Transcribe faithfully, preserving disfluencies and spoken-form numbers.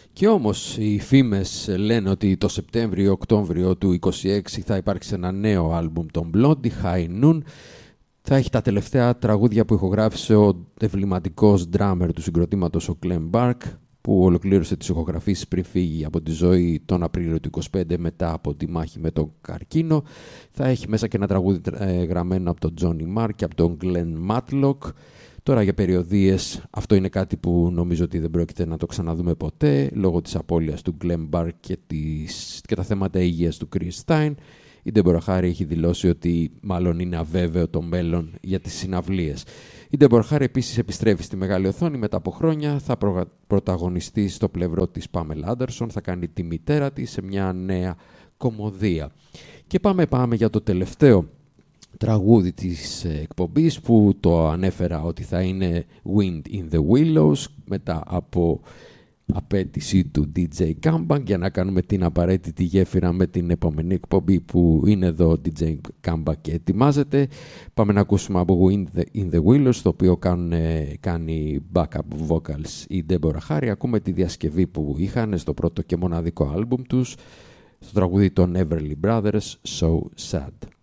Και όμως οι φήμες λένε ότι το Σεπτέμβριο-Οκτώβριο του είκοσι έξι θα υπάρξει ένα νέο άλμπουμ των Blondie, High Noon. Θα έχει τα τελευταία τραγούδια που ηχογράφησε ο εμβληματικός drummer του συγκροτήματος ο Glenn Bark, που ολοκλήρωσε τις ηχογραφήσεις πριν φύγει από τη ζωή τον Απρίλιο του είκοσι πέντε μετά από τη μάχη με τον καρκίνο. Θα έχει μέσα και ένα τραγούδι ε, γραμμένο από τον Johnny Marr και από τον Glenn Matlock. Τώρα για περιοδίες, αυτό είναι κάτι που νομίζω ότι δεν πρόκειται να το ξαναδούμε ποτέ λόγω της απώλειας του Glenn Bark και, της, και τα θέματα υγείας του Chris Stein. Η Deborah Harry έχει δηλώσει ότι μάλλον είναι αβέβαιο το μέλλον για τις συναυλίες. Η Deborah Harry επίσης επιστρέφει στη μεγάλη οθόνη μετά από χρόνια, θα προ... πρωταγωνιστεί στο πλευρό της Pamela Anderson, θα κάνει τη μητέρα της σε μια νέα κομμωδία. Και πάμε, πάμε για το τελευταίο τραγούδι της εκπομπής που το ανέφερα ότι θα είναι Wind in the Willows μετά από απέτηση του ντι τζέι Kambak για να κάνουμε την απαραίτητη γέφυρα με την επόμενη εκπομπή που είναι εδώ ο ντι τζέι Kambak και ετοιμάζεται. Πάμε να ακούσουμε από Wind in the Willows, το οποίο κάνουν, κάνει backup vocals η Deborah Harry. Ακούμε τη διασκευή που είχαν στο πρώτο και μοναδικό άλμπουμ τους, στο τραγούδι των Everly Brothers, So Sad.